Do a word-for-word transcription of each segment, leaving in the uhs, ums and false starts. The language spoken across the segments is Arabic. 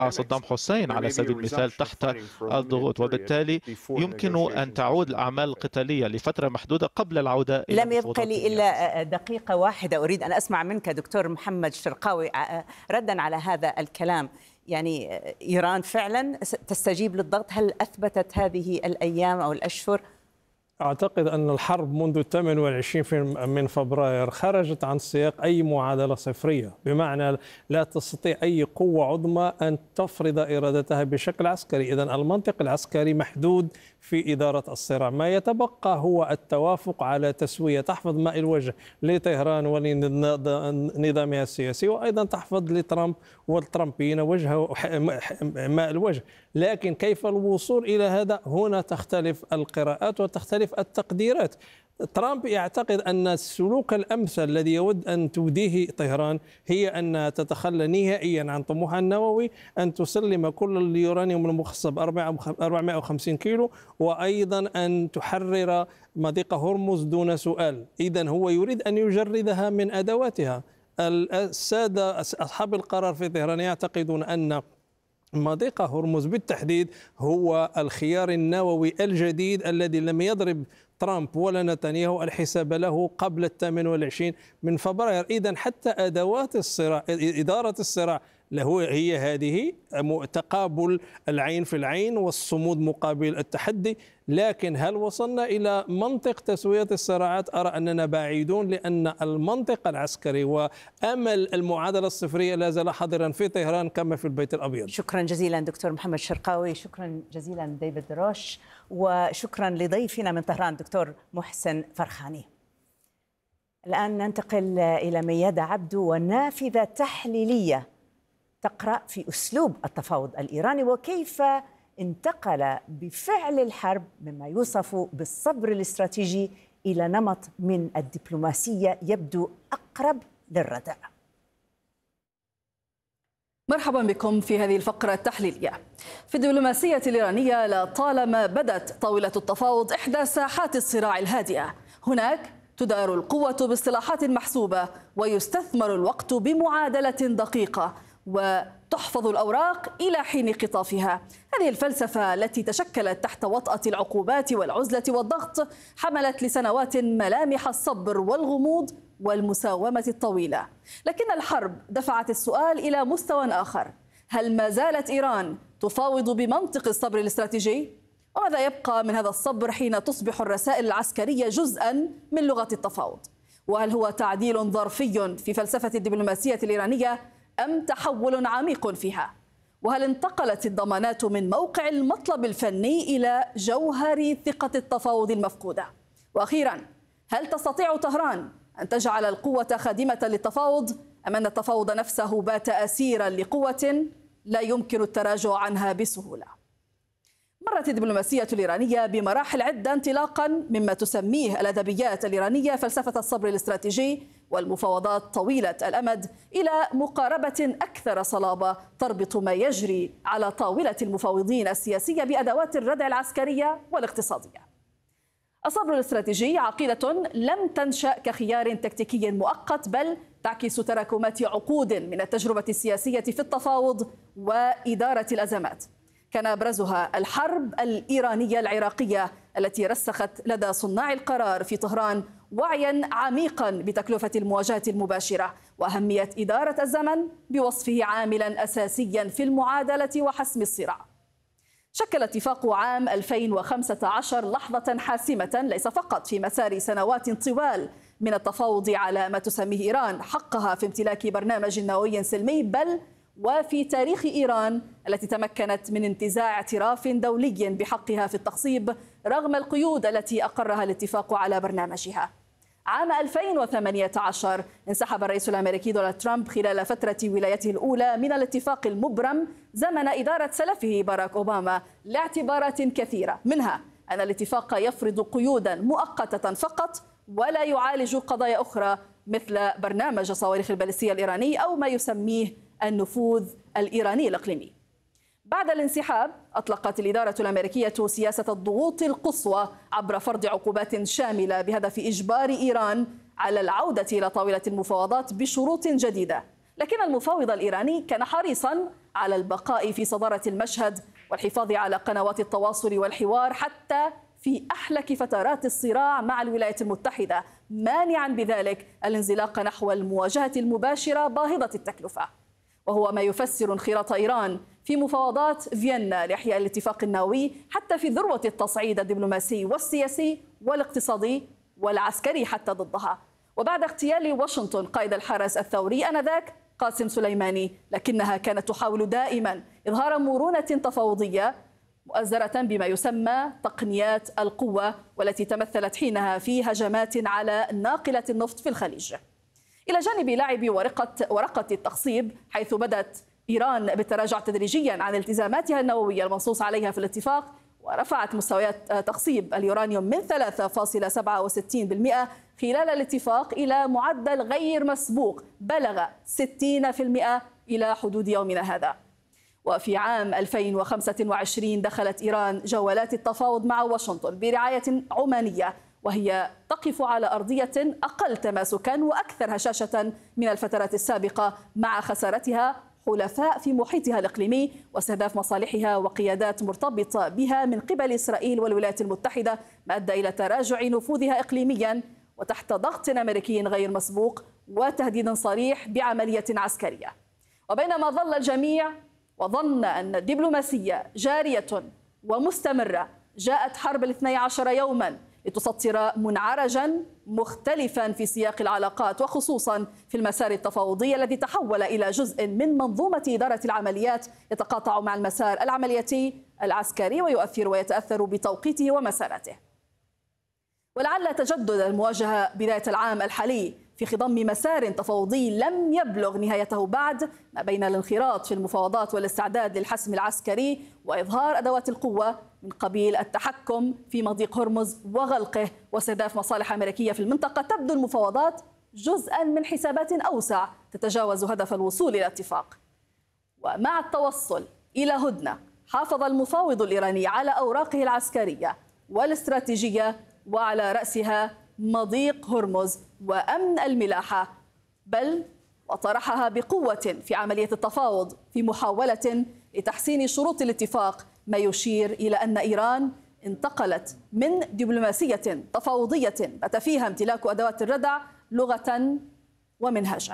صدام حسين على سبيل المثال تحت الضغوط، وبالتالي يمكن أن تعود الأعمال القتالية لفترة محدودة قبل العودة إلى لم يبقى لي إلا دقيقة واحدة أريد أن أسمع منك دكتور محمد شرقاوي ردا على هذا الكلام. يعني إيران فعلا تستجيب للضغط؟ هل أثبتت هذه الأيام أو الأشهر؟ أعتقد أن الحرب منذ الثامن والعشرين من فبراير خرجت عن سياق أي معادلة صفرية، بمعنى لا تستطيع أي قوة عظمى أن تفرض إرادتها بشكل عسكري. إذن المنطق العسكري محدود في إدارة الصراع. ما يتبقى هو التوافق على تسوية تحفظ ماء الوجه لطهران ولنظامها السياسي، وأيضا تحفظ لترامب والترامبيين وجه ماء الوجه. لكن كيف الوصول إلى هذا؟ هنا تختلف القراءات وتختلف التقديرات. ترامب يعتقد أن السلوك الأمثل الذي يود أن توديه طهران هي أن تتخلى نهائيا عن طموحها النووي، أن تسلم كل اليورانيوم المخصب أربعمائة وخمسين كيلو، وأيضا أن تحرر مضيق هرمز دون سؤال. إذن هو يريد أن يجردها من أدواتها. السادة أصحاب القرار في طهران يعتقدون أن مضيق هرمز بالتحديد هو الخيار النووي الجديد الذي لم يضرب ترامب ولا نتنياهو الحساب له قبل الثامن والعشرين من فبراير. إذن حتى أدوات الصراع، إدارة الصراع له هي هذه، تقابل العين في العين والصمود مقابل التحدي. لكن هل وصلنا إلى منطق تسوية الصراعات؟ أرى أننا بعيدون، لأن المنطق العسكري وأمل المعادلة الصفرية لا زال حاضرا في طهران كما في البيت الأبيض. شكرا جزيلا دكتور محمد شرقاوي، شكرا جزيلا ديفيد روش، وشكرا لضيفنا من طهران دكتور محسن فرخاني. الآن ننتقل إلى ميادة عبدو ونافذة تحليلية تقرأ في أسلوب التفاوض الإيراني وكيف انتقل بفعل الحرب مما يوصف بالصبر الاستراتيجي إلى نمط من الدبلوماسية يبدو أقرب للردع. مرحبا بكم في هذه الفقرة التحليلية. في الدبلوماسية الإيرانية لطالما بدت طاولة التفاوض إحدى ساحات الصراع الهادئة. هناك تدار القوة باصطلاحات محسوبة ويستثمر الوقت بمعادلة دقيقة، وتحفظ الأوراق إلى حين قطافها. هذه الفلسفة التي تشكلت تحت وطأة العقوبات والعزلة والضغط حملت لسنوات ملامح الصبر والغموض والمساومة الطويلة. لكن الحرب دفعت السؤال إلى مستوى آخر: هل ما زالت إيران تفاوض بمنطق الصبر الاستراتيجي؟ وماذا يبقى من هذا الصبر حين تصبح الرسائل العسكرية جزءا من لغة التفاوض؟ وهل هو تعديل ظرفي في فلسفة الدبلوماسية الإيرانية أم تحول عميق فيها؟ وهل انتقلت الضمانات من موقع المطلب الفني إلى جوهر ثقة التفاوض المفقودة؟ وأخيرا، هل تستطيع طهران أن تجعل القوة خادمة للتفاوض أم أن التفاوض نفسه بات أسيرا لقوة لا يمكن التراجع عنها بسهولة؟ مرت الدبلوماسية الإيرانية بمراحل عدة انطلاقا مما تسميه الأدبيات الإيرانية فلسفة الصبر الاستراتيجي والمفاوضات طويلة الأمد إلى مقاربة أكثر صلابة تربط ما يجري على طاولة المفاوضين السياسية بأدوات الردع العسكرية والاقتصادية. الصبر الاستراتيجي عقيدة لم تنشأ كخيار تكتيكي مؤقت، بل تعكس تراكمات عقود من التجربة السياسية في التفاوض وإدارة الأزمات. كان أبرزها الحرب الإيرانية العراقية التي رسخت لدى صناع القرار في طهران وعيا عميقا بتكلفة المواجهة المباشرة وأهمية إدارة الزمن بوصفه عاملا أساسيا في المعادلة وحسم الصراع. شكل اتفاق عام ألفين وخمسة عشر لحظة حاسمة ليس فقط في مسار سنوات طوال من التفاوض على ما تسميه إيران حقها في امتلاك برنامج نووي سلمي، بل وفي تاريخ إيران التي تمكنت من انتزاع اعتراف دولي بحقها في التخصيب رغم القيود التي أقرها الاتفاق على برنامجها. عام ألفين وثمانية عشر انسحب الرئيس الأمريكي دونالد ترامب خلال فترة ولايته الأولى من الاتفاق المبرم زمن إدارة سلفه باراك أوباما لاعتبارات كثيرة، منها أن الاتفاق يفرض قيودا مؤقتة فقط ولا يعالج قضايا أخرى مثل برنامج الصواريخ البالستية الإيراني أو ما يسميه النفوذ الإيراني الإقليمي. بعد الانسحاب أطلقت الإدارة الأمريكية سياسة الضغوط القصوى عبر فرض عقوبات شاملة بهدف إجبار إيران على العودة إلى طاولة المفاوضات بشروط جديدة، لكن المفاوض الإيراني كان حريصا على البقاء في صدارة المشهد والحفاظ على قنوات التواصل والحوار حتى في أحلك فترات الصراع مع الولايات المتحدة، مانعا بذلك الانزلاق نحو المواجهة المباشرة باهظة التكلفة، وهو ما يفسر انخراط إيران في مفاوضات فيينا لإحياء الاتفاق النووي حتى في ذروة التصعيد الدبلوماسي والسياسي والاقتصادي والعسكري حتى ضدها. وبعد اغتيال واشنطن قائد الحرس الثوري آنذاك قاسم سليماني، لكنها كانت تحاول دائما إظهار مرونة تفاوضية مؤزرة بما يسمى تقنيات القوة، والتي تمثلت حينها في هجمات على ناقلة النفط في الخليج، إلى جانب لعب ورقة ورقة التخصيب، حيث بدأت إيران بالتراجع تدريجيا عن التزاماتها النووية المنصوص عليها في الاتفاق، ورفعت مستويات تخصيب اليورانيوم من ثلاثة فاصلة سبعة وستين بالمئة خلال الاتفاق إلى معدل غير مسبوق بلغ ستين بالمئة إلى حدود يومنا هذا. وفي عام ألفين وخمسة وعشرين دخلت إيران جولات التفاوض مع واشنطن برعاية عمانية، وهي تقف على أرضية أقل تماسكا وأكثر هشاشة من الفترات السابقة، مع خسارتها حلفاء في محيطها الإقليمي واستهداف مصالحها وقيادات مرتبطة بها من قبل إسرائيل والولايات المتحدة، ما أدى إلى تراجع نفوذها إقليميا وتحت ضغط أمريكي غير مسبوق وتهديد صريح بعملية عسكرية. وبينما ظل الجميع وظن أن الدبلوماسية جارية ومستمرة، جاءت حرب الاثني عشر يوما لتسطر منعرجا مختلفا في سياق العلاقات، وخصوصا في المسار التفاوضي الذي تحول إلى جزء من منظومة إدارة العمليات يتقاطع مع المسار العملياتي العسكري ويؤثر ويتأثر بتوقيته ومساراته. ولعل تجدد المواجهة بداية العام الحالي في خضم مسار تفاوضي لم يبلغ نهايته بعد، ما بين الانخراط في المفاوضات والاستعداد للحسم العسكري وإظهار أدوات القوة من قبيل التحكم في مضيق هرمز وغلقه واستهداف مصالح أمريكية في المنطقة، تبدو المفاوضات جزءا من حسابات أوسع تتجاوز هدف الوصول إلى اتفاق. ومع التوصل إلى هدنة، حافظ المفاوض الإيراني على أوراقه العسكرية والاستراتيجية، وعلى رأسها مضيق هرمز وأمن الملاحة، بل وطرحها بقوة في عملية التفاوض في محاولة لتحسين شروط الاتفاق، ما يشير إلى أن إيران انتقلت من دبلوماسية تفاوضية بات فيها امتلاك أدوات الردع لغة ومنهجا.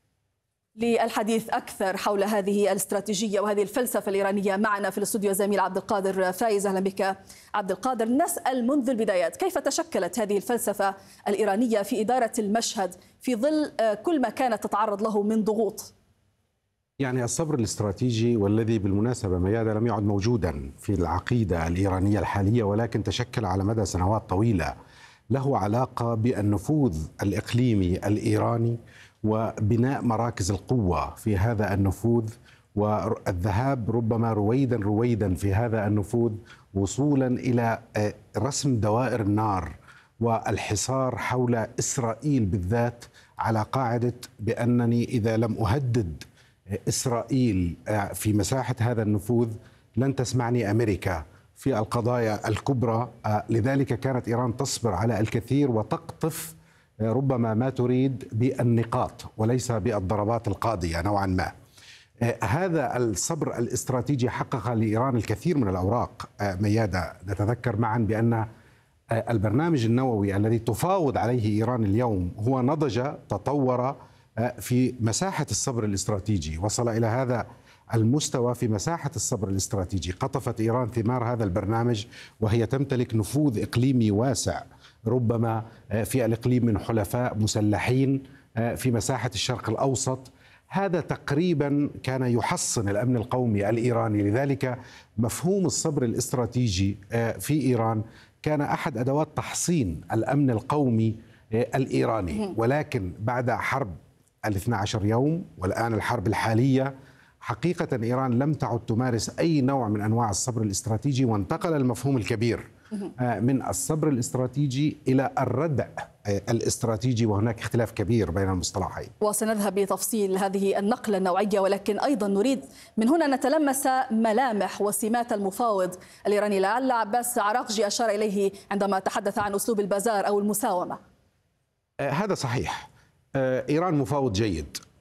للحديث أكثر حول هذه الاستراتيجية وهذه الفلسفة الإيرانية معنا في الاستوديو زميل عبد القادر فايز. أهلا بك عبد القادر. نسأل منذ البدايات كيف تشكلت هذه الفلسفة الإيرانية في إدارة المشهد في ظل كل ما كانت تتعرض له من ضغوط؟ يعني الصبر الاستراتيجي، والذي بالمناسبة ميادة لم يعد موجودا في العقيدة الإيرانية الحالية، ولكن تشكل على مدى سنوات طويلة، له علاقة بالنفوذ الإقليمي الإيراني وبناء مراكز القوة في هذا النفوذ، والذهاب ربما رويدا رويدا في هذا النفوذ وصولا إلى رسم دوائر النار والحصار حول إسرائيل بالذات، على قاعدة بأنني إذا لم أهدد إسرائيل في مساحة هذا النفوذ لن تسمعني أمريكا في القضايا الكبرى. لذلك كانت إيران تصبر على الكثير وتقطف ربما ما تريد بالنقاط وليس بالضربات القاضية نوعا ما. هذا الصبر الاستراتيجي حقق لإيران الكثير من الأوراق. ميادة، نتذكر معا بأن البرنامج النووي الذي تفاوض عليه إيران اليوم هو نضج، تطور في مساحة الصبر الاستراتيجي، وصل إلى هذا المستوى في مساحة الصبر الاستراتيجي. قطفت إيران ثمار هذا البرنامج وهي تمتلك نفوذ إقليمي واسع، ربما في الإقليم من حلفاء مسلحين في مساحة الشرق الأوسط. هذا تقريبا كان يحصن الأمن القومي الإيراني. لذلك مفهوم الصبر الاستراتيجي في إيران كان أحد أدوات تحصين الأمن القومي الإيراني. ولكن بعد حرب الاثنى عشر يوم والآن الحرب الحالية، حقيقة إيران لم تعد تمارس أي نوع من أنواع الصبر الاستراتيجي، وانتقل المفهوم الكبير من الصبر الاستراتيجي إلى الردع الاستراتيجي، وهناك اختلاف كبير بين المصطلحين. وسنذهب بتفصيل هذه النقلة النوعية، ولكن أيضا نريد من هنا نتلمس ملامح وسمات المفاوض الإيراني. لعل عباس عراقجي أشار إليه عندما تحدث عن أسلوب البازار أو المساومة. هذا صحيح. إيران مفاوض جيد،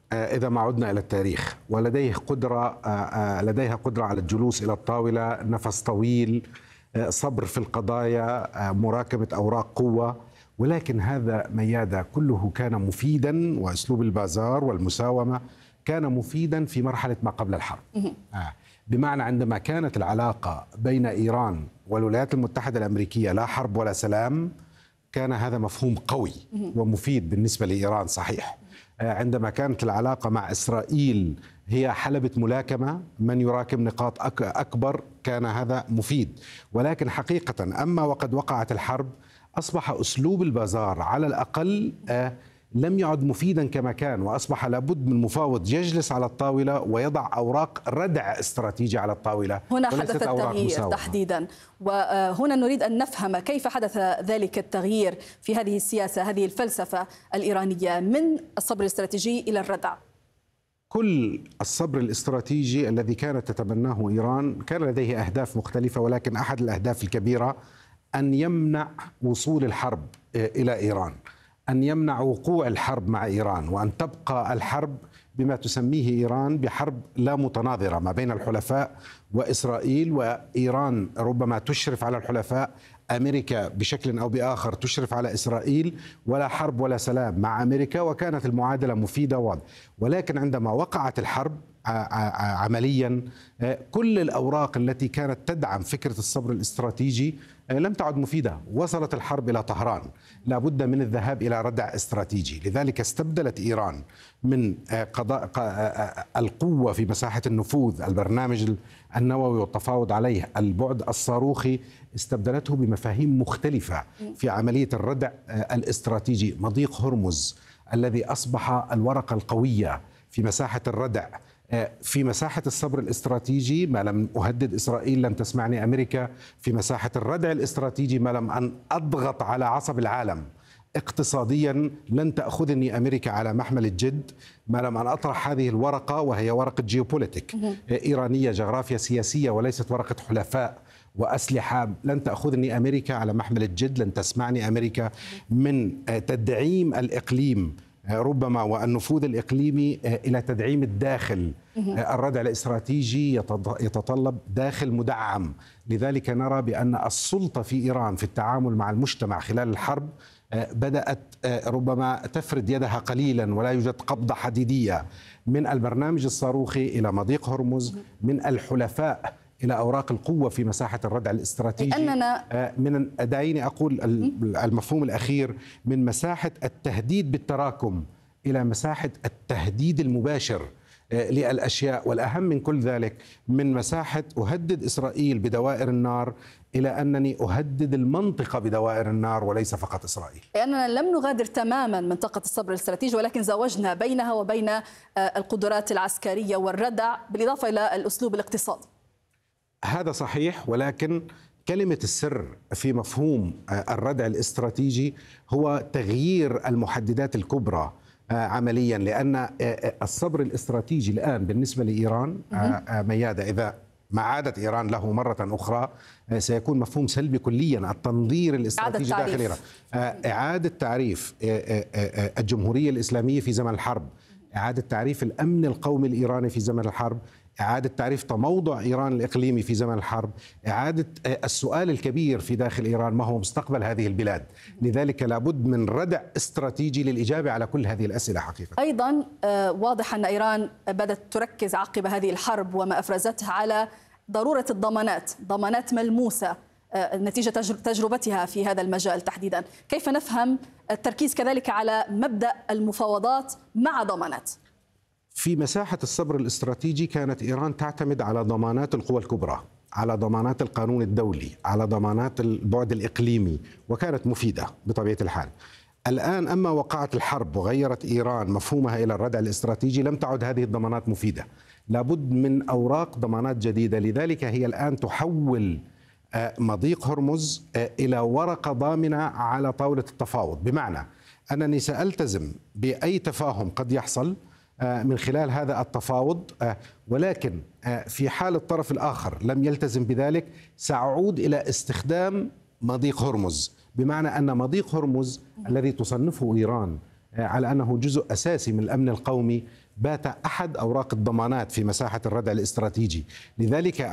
إذا ما عدنا إلى التاريخ، ولديه قدرة لديها قدرة على الجلوس إلى الطاولة، نفس طويل، صبر في القضايا، مراكمة أوراق قوة، ولكن هذا ميادة كله كان مفيدا، وأسلوب البازار والمساومة كان مفيدا في مرحلة ما قبل الحرب. بمعنى عندما كانت العلاقة بين إيران والولايات المتحدة الأمريكية لا حرب ولا سلام، كان هذا مفهوم قوي ومفيد بالنسبة لإيران. صحيح عندما كانت العلاقة مع إسرائيل هي حلبة ملاكمة، من يراكم نقاط أكبر، كان هذا مفيد. ولكن حقيقة أما وقد وقعت الحرب أصبح أسلوب البازار على الأقل لم يعد مفيدا كما كان، وأصبح لابد من مفاوض يجلس على الطاولة ويضع أوراق ردع استراتيجي على الطاولة. هنا حدث التغيير تحديدا، وهنا نريد أن نفهم كيف حدث ذلك التغيير في هذه السياسة، هذه الفلسفة الإيرانية من الصبر الاستراتيجي إلى الردع. كل الصبر الاستراتيجي الذي كانت تتبناه إيران كان لديه أهداف مختلفة، ولكن أحد الأهداف الكبيرة أن يمنع وصول الحرب إلى إيران، أن يمنع وقوع الحرب مع إيران، وأن تبقى الحرب بما تسميه إيران بحرب لا متناظرة ما بين الحلفاء وإسرائيل، وإيران ربما تشرف على الحلفاء، أمريكا بشكل أو بآخر تشرف على إسرائيل، ولا حرب ولا سلام مع أمريكا، وكانت المعادلة مفيدة واضحة. ولكن عندما وقعت الحرب عمليا كل الأوراق التي كانت تدعم فكرة الصبر الاستراتيجي لم تعد مفيدة. وصلت الحرب إلى طهران، لا بد من الذهاب إلى ردع استراتيجي. لذلك استبدلت إيران من قضاء القوة في مساحة النفوذ، البرنامج النووي والتفاوض عليه، البعد الصاروخي، استبدلته بمفاهيم مختلفة في عملية الردع الاستراتيجي. مضيق هرمز الذي أصبح الورقة القوية في مساحة الردع، في مساحة الصبر الاستراتيجي ما لم أهدد إسرائيل لن تسمعني أمريكا، في مساحة الردع الاستراتيجي ما لم أن أضغط على عصب العالم اقتصاديا لن تأخذني أمريكا على محمل الجد، ما لم أن أطرح هذه الورقة وهي ورقة جيوبوليتيك إيرانية، جغرافيا سياسية وليست ورقة حلفاء وأسلحة، لن تأخذني أمريكا على محمل الجد، لن تسمعني أمريكا من تدعيم الإقليم ربما والنفوذ الإقليمي إلى تدعيم الداخل. الردع الاستراتيجي يتطلب داخل مدعم. لذلك نرى بأن السلطة في إيران في التعامل مع المجتمع خلال الحرب بدأت ربما تفرد يدها قليلا، ولا يوجد قبضة حديدية من البرنامج الصاروخي إلى مضيق هرمز، من الحلفاء إلى أوراق القوة في مساحة الردع الاستراتيجي. أننا من دعيني أقول المفهوم الأخير، من مساحة التهديد بالتراكم إلى مساحة التهديد المباشر للأشياء، والأهم من كل ذلك من مساحة أهدد إسرائيل بدوائر النار إلى أنني أهدد المنطقة بدوائر النار وليس فقط إسرائيل. لأننا لم نغادر تماما منطقة الصبر الاستراتيجي، ولكن زوجنا بينها وبين القدرات العسكرية والردع بالإضافة إلى الأسلوب الاقتصادي. هذا صحيح، ولكن كلمة السر في مفهوم الردع الاستراتيجي هو تغيير المحددات الكبرى عمليا، لأن الصبر الاستراتيجي الآن بالنسبة لإيران ميادة إذا ما عادت إيران له مرة أخرى سيكون مفهوم سلبي كليا. التنظير الاستراتيجي داخل إيران، إعادة تعريف الجمهورية الإسلامية في زمن الحرب، إعادة تعريف الأمن القومي الإيراني في زمن الحرب، إعادة تعريف تموضع إيران الإقليمي في زمن الحرب، إعادة السؤال الكبير في داخل إيران ما هو مستقبل هذه البلاد. لذلك لابد من ردع استراتيجي للإجابة على كل هذه الأسئلة. حقيقة أيضا واضح أن إيران بدأت تركز عقب هذه الحرب وما أفرزته على ضرورة الضمانات، ضمانات ملموسة نتيجة تجربتها في هذا المجال تحديدا. كيف نفهم التركيز كذلك على مبدأ المفاوضات مع ضمانات؟ في مساحة الصبر الاستراتيجي كانت إيران تعتمد على ضمانات القوى الكبرى، على ضمانات القانون الدولي، على ضمانات البعد الإقليمي، وكانت مفيدة بطبيعة الحال. الآن أما وقعت الحرب وغيرت إيران مفهومها إلى الردع الاستراتيجي لم تعد هذه الضمانات مفيدة، لابد من أوراق ضمانات جديدة. لذلك هي الآن تحول مضيق هرمز إلى ورقة ضامنة على طاولة التفاوض، بمعنى أنني سألتزم بأي تفاهم قد يحصل من خلال هذا التفاوض، ولكن في حال الطرف الآخر لم يلتزم بذلك سأعود إلى استخدام مضيق هرمز، بمعنى أن مضيق هرمز الذي تصنفه إيران على أنه جزء أساسي من الأمن القومي بات أحد أوراق الضمانات في مساحة الردع الاستراتيجي. لذلك